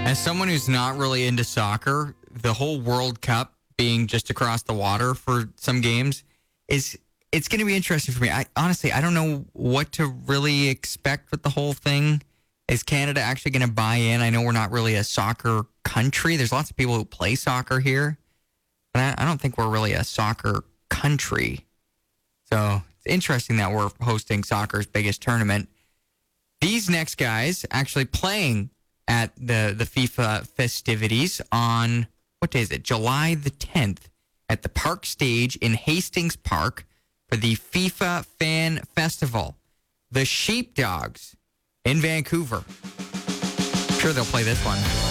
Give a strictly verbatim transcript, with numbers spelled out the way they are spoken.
As someone who's not really into soccer, the whole World Cup being just across the water for some games is it's going to be interesting for me. I honestly, I don't know what to really expect with the whole thing. Is Canada actually going to buy in? I know we're not really a soccer country. There's lots of people who play soccer here, but I, I don't think we're really a soccer country. So it's interesting that we're hosting soccer's biggest tournament. These next guys actually playing at the, the FIFA festivities on, what day is it? July the tenth at the Park Stage in Hastings Park for the FIFA Fan Festival. The Sheepdogs in Vancouver. I'm sure they'll play this one.